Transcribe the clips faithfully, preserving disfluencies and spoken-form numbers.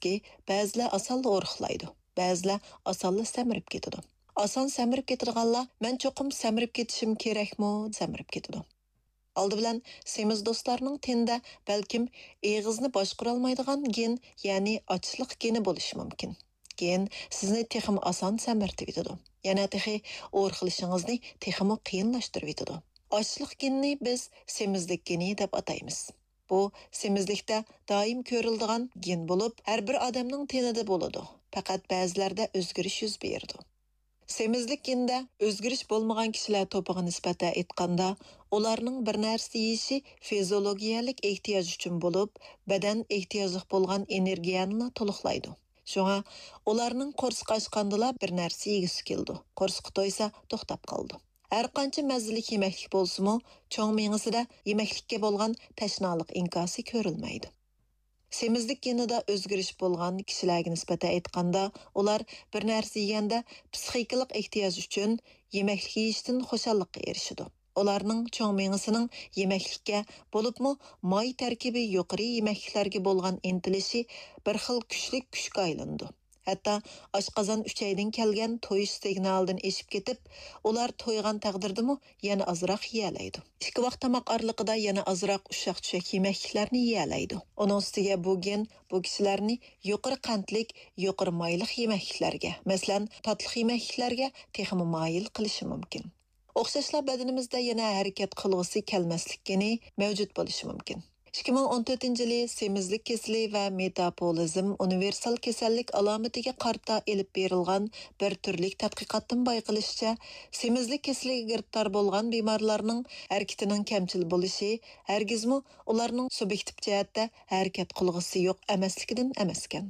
bilamizki, ba'zilar osonla o'rixlaydi, ba'zilar osonla samirib ketadi. Oson samirib ketadiganlar, men cho'qim samirib ketishim kerakmi, samirib ketadi. Aldı bilan semiz do'stlarning tenda balkim eg'izni boshqara olmaydigan gen, ya'ni ochliq geni bo'lishi mumkin. Gen sizni texim oson samirtib etadi. Yana texi o'rxilishingizni teximi qiyinlashtirib etadi. Ochliq genini biz semizlik geni deb ataymiz. Bu semizlikda doim ko'riladigan gen bo'lib, har bir odamning tenida bo'ladi. Faqat ba'zilarda o'zgarish yuz beradi. Semizlik genida o'zgarish bo'lmagan kishilar to'piga nisbatan aytganda, ularning bir narsa yeyishi fiziologiyalik ehtiyoj uchun bo'lib, badan ehtiyojli bo'lgan energiyani to'liqlaydi. Shunga ularning qo'rsqi ochgandala bir narsa yegisi keldi. Qo'rsqi to'ysa to'xtab qoldi. Har qancha mazali yemeklik bo'lsa-mu, cho'ng miyasida yemeklikka bo'lgan tashnalik inkosi ko'rilmaydi. Semizlik genida o'zgarish bo'lgan kishilarga nisbatan aytganda, ular bir narsa yeganda psixikalik ehtiyoj uchun yemeklik yeyishdan xushallikqa erishadi. Ularning cho'ng miyasining yemeklikka bo'libmi may tarkibi yuqori yemekliklarga bo'lgan intilishi bir xil kuchli kuchga aylandi. Hatta oshqozon uchaydan kelgan to'yish signalidan eshib ketib, ular to'ygan taqdirdimi yana azroq yeyalaydi. Ikki vaqt tamoq oraliqida yana azroq ushaq-tushak yemekliklarni yeyalaydi. Uning ustiga bu gen bu kishilarni yuqori qandlik, yuqori mayliq yemekliklarga, masalan, tatli yemekliklarga texmi moyil qilishi mumkin. O'xshashla badanimizda yana harakat qilg'isi kelmaslik geni mavjud bo'lishi mumkin. ikki ming o'n to'rtinchi yili semizlik kasali va metabolizm universal kasallik alomatiga qarta elib berilgan bir turlik tadqiqotdan bayqilishicha, semizlik kasaliga giriftor bo'lgan bemorlarning harakatining kamchil bo'lishi hargizmi ularning subyektiv jihatda harakat qilg'isi yo'q emasligidan emaskan.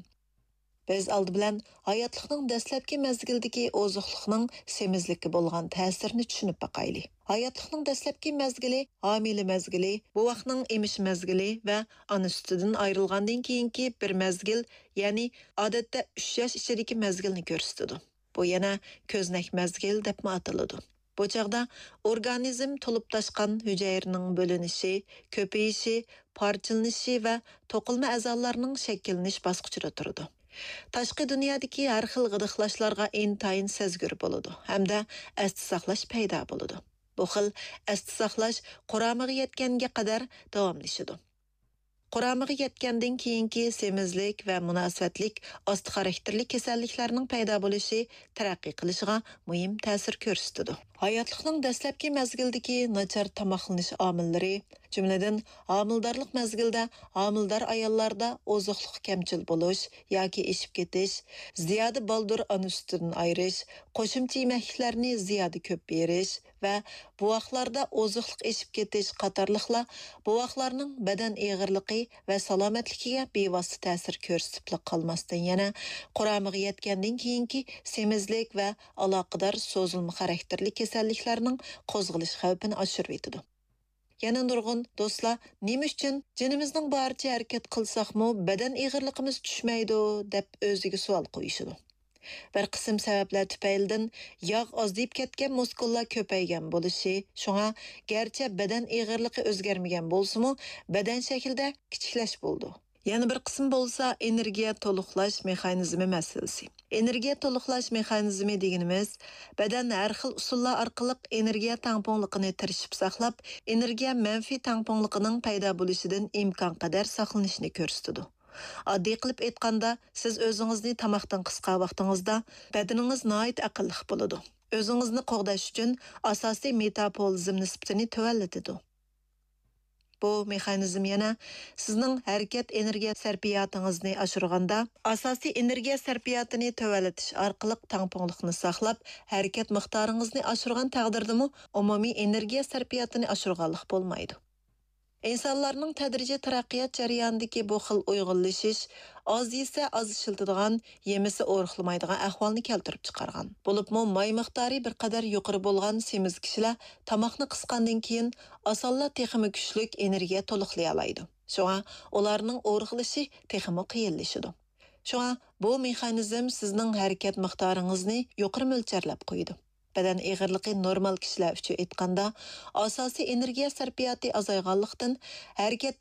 Biz aldı bilan hayotlikning dastlabki mezgildagi oziqlikning semizlikka bo'lgan ta'sirini tushunib baqayli. Hayotlikning dastlabki mezgili, homila mezgili, bu vaqtning emish mezgili va ona sutidan ayrilgandan keyingi bir mezgil, ya'ni odatda uch yosh ichidagi mezgilni ko'rsatadi. Bu yana ko'znak mezgil deb ataladi. Bu chaqda organizm to'lib toshgan hujayraning bo'linishi, ko'payishi, parchalanishi va to'qilma a'zolarning shakllanish bosqichida turadi. Tashqi dunyodagi har xil g'idiqlashlarga intayin sezgir bo'ladi hamda asti saqlash paydo bo'ladi. Bu xil asti saqlash quramiga yetganga qadar davomlashadi. Quramiga yetgandan keyingi semizlik va munosabatlik osti xarakterli kasalliklarning paydo bo'lishi taraqqiy qilishiga muhim ta'sir ko'rsatadi. Hayotlikning dastlabki mezgildagi nachar tomoqlanish omillari, jumladan homildorlik mezgilda homildor ayollarda oziqlik kamchil bo'lish yoki eshib ketish, ziyoda baldur ona sutidan ayrish, qo'shimcha yemekliklarni ziyoda ko'p berish va bu vaqtlarda oziqlik eshib ketish qatorliqlar bu vaqtlarning badan eg'irligi va salomatligiga bevosita ta'sir ko'rsatib qolmasdan yana quramiga yetgandan keyingi semizlik va aloqador so'zilma xarakterli kasalliklarning qo'zg'alish xavfini oshirib etadi. Yana nurg'un do'stlar, nima uchun jinimizning boricha harakat qilsaqmi badan eg'irligimiz tushmaydi deb o'ziga savol qo'yishadi. Bir qism sabablar tufaylidan yog' ozayib ketgan muskullar ko'paygan bo'lishi, shunga garchi badan eg'irligi o'zgarmagan bo'lsa-mu, badan shaklida kichiklash bo'ldi. Yana bir qism bo'lsa energiya to'liqlash mexanizmi masalasi. Energiya to'liqlash mexanizmi deganimiz badan har xil usullar orqali energiya tangpongliqini tirishib saqlab, energiya manfiy tangpongliqining paydo bo'lishidan imkon qadar saqlanishni ko'rsatadi. Oddiy qilib aytganda, siz o'zingizni tamoqdan qisqa vaqtingizda badaningiz nihoyat aqlli bo'ladi. O'zingizni qo'g'dash uchun asosiy metabolizm nisbatini tuvallatadi. Bu mexanizm yana sizning harakat energiya sarfiyotingizni oshirganda, asosiy energiya sarfiyotini tuvallatish orqali tangpongliqni saqlab, harakat miqdoringizni oshirgan taqdirdami umumiy energiya sarfiyotini oshirganlik bo'lmaydi. İnsanlarning tadrijiy taraqqiyot jarayonidagi bu xil uyg'unlashish oz yesa oz ishiltadigan, yemisi o'rixlamaydigan ahvolni keltirib chiqargan. Bo'libmi may miqdori bir qadar yuqori bo'lgan semiz kishilar tamoqni qisqandan keyin osonla texmi kuchlik energiya to'liqlay oladi. Shunga ularning o'rixlashi texmi qiyinlashadi. Shunga bu mexanizm sizning harakat miqdoringizni yuqori mo'ljarlab qo'ydi. Badan eg'irligi normal kishilar uchun aytganda, asosiy energiya sarfiyoti azayganlikdan harakat